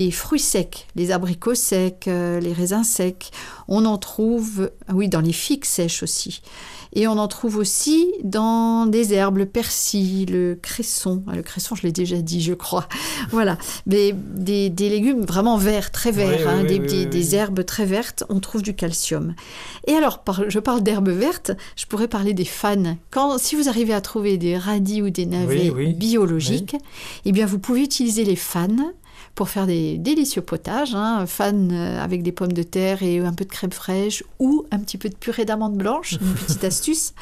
Les fruits secs, les abricots secs, les raisins secs, on en trouve, dans les figues sèches aussi. Et on en trouve aussi dans des herbes, le persil, le cresson. Le cresson, je l'ai déjà dit, je crois. Voilà. Mais des légumes vraiment verts, très verts, des herbes très vertes, on trouve du calcium. Et alors, je parle d'herbes vertes, je pourrais parler des fanes. Si vous arrivez à trouver des radis ou des navets biologiques, eh bien, vous pouvez utiliser les fanes pour faire des délicieux potages, fanes avec des pommes de terre et un peu de crème fraîche ou un petit peu de purée d'amandes blanches, une petite astuce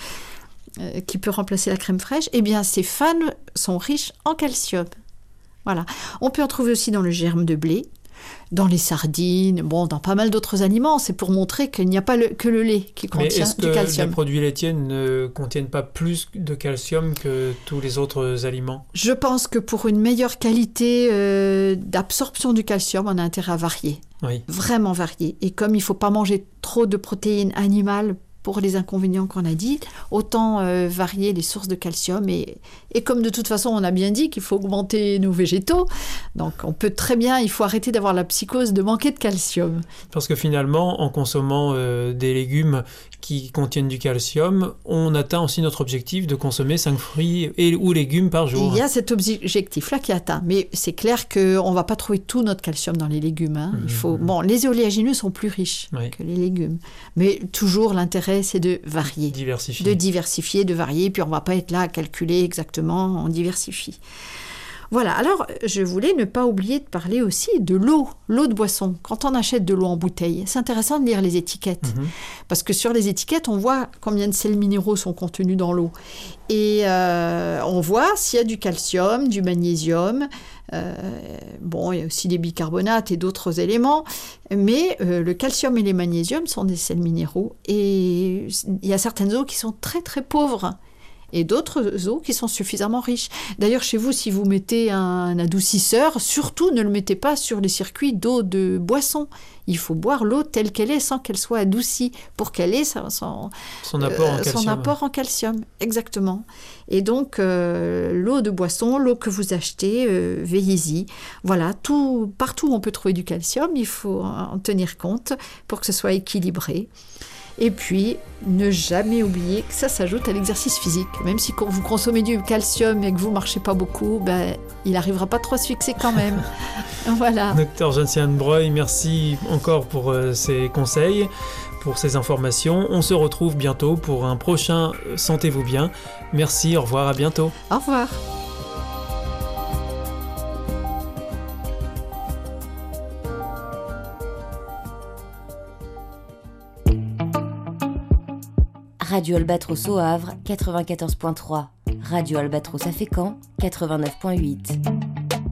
qui peut remplacer la crème fraîche. Eh bien, ces fanes sont riches en calcium. Voilà. On peut en trouver aussi dans le germe de blé, dans les sardines, dans pas mal d'autres aliments. C'est pour montrer qu'il n'y a pas que le lait qui contient du calcium. Mais est-ce que les produits laitiers ne contiennent pas plus de calcium que tous les autres aliments ? Je pense que pour une meilleure qualité d'absorption du calcium, on a intérêt à varier. Oui. Vraiment varier. Et comme il ne faut pas manger trop de protéines animales pour les inconvénients qu'on a dit, autant varier les sources de calcium. Et comme de toute façon, on a bien dit qu'il faut augmenter nos végétaux, donc il faut arrêter d'avoir la psychose de manquer de calcium. Parce que finalement, en consommant des légumes qui contiennent du calcium, on atteint aussi notre objectif de consommer 5 fruits ou légumes par jour. Il y a cet objectif-là qui est atteint, mais c'est clair qu'on ne va pas trouver tout notre calcium dans les légumes. Les oléagineux sont plus riches que les légumes, mais toujours l'intérêt, c'est de varier. De diversifier, de varier, puis on ne va pas être là à calculer exactement, on diversifie. Voilà, alors je voulais ne pas oublier de parler aussi de l'eau de boisson. Quand on achète de l'eau en bouteille, c'est intéressant de lire les étiquettes, parce que sur les étiquettes, on voit combien de sels minéraux sont contenus dans l'eau. Et on voit s'il y a du calcium, du magnésium, il y a aussi des bicarbonates et d'autres éléments, mais le calcium et les magnésiums sont des sels minéraux, et il y a certaines eaux qui sont très très pauvres, et d'autres eaux qui sont suffisamment riches. D'ailleurs, chez vous, si vous mettez un adoucisseur, surtout ne le mettez pas sur les circuits d'eau de boisson. Il faut boire l'eau telle qu'elle est, sans qu'elle soit adoucie, pour qu'elle ait son apport en calcium. Exactement. Et donc, l'eau de boisson, l'eau que vous achetez, veillez-y. Voilà, partout où on peut trouver du calcium, il faut en tenir compte pour que ce soit équilibré. Et puis, ne jamais oublier que ça s'ajoute à l'exercice physique. Même si vous consommez du calcium et que vous ne marchez pas beaucoup, il n'arrivera pas trop à se fixer quand même. Voilà. Docteur Gentiane Breuil, merci encore pour ces conseils, pour ces informations. On se retrouve bientôt pour un prochain Sentez-vous bien. Merci, au revoir, à bientôt. Au revoir. Radio Albatros au Havre, 94.3. Radio Albatros à Fécamp, 89.8.